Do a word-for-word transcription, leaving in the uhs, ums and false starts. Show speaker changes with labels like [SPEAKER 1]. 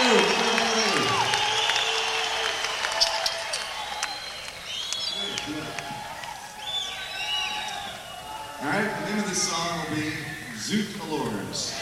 [SPEAKER 1] All right, the name of this song will be Zoot Allures.